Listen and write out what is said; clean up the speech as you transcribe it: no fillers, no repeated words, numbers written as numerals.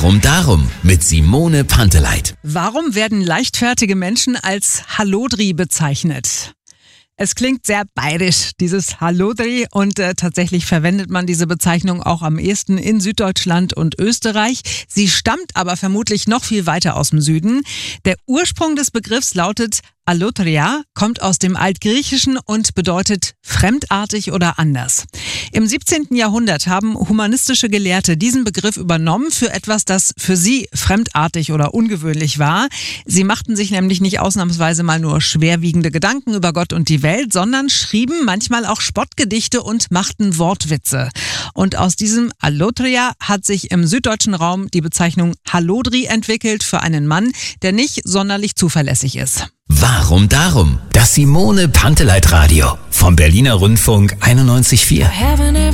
Warum darum? Mit Simone Panteleit. Warum werden leichtfertige Menschen als Hallodri bezeichnet? Es klingt sehr bayerisch, dieses Hallodri, und tatsächlich verwendet man diese Bezeichnung auch am ehesten in Süddeutschland und Österreich. Sie stammt aber vermutlich noch viel weiter aus dem Süden. Der Ursprung des Begriffs lautet Allotria, kommt aus dem Altgriechischen und bedeutet fremdartig oder anders. Im 17. Jahrhundert haben humanistische Gelehrte diesen Begriff übernommen für etwas, das für sie fremdartig oder ungewöhnlich war. Sie machten sich nämlich nicht ausnahmsweise mal nur schwerwiegende Gedanken über Gott und die Welt, sondern schrieben manchmal auch Spottgedichte und machten Wortwitze. Und aus diesem Allotria hat sich im süddeutschen Raum die Bezeichnung Hallodri entwickelt für einen Mann, der nicht sonderlich zuverlässig ist. Warum darum? Das Simone Panteleit Radio vom Berliner Rundfunk 91,4.